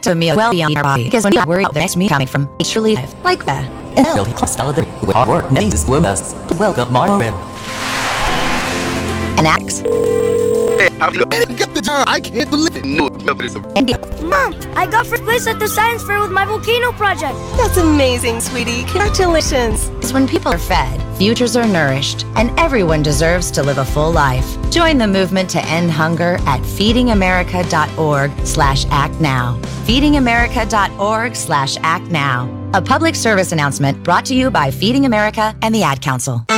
expect a meal well beyond your body, because when you worry about the next meal coming from a truly life like that. And healthy solidarity with hard work needs women's to welcome Marvin. An axe. Get the job. I can't believe it. No, Mom, I got first place at the science fair with my volcano project. That's amazing, sweetie. Congratulations. It's when people are fed, futures are nourished, and everyone deserves to live a full life. Join the movement to end hunger at feedingamerica.org/actnow. feedingamerica.org/actnow. A public service announcement brought to you by Feeding America and the Ad Council.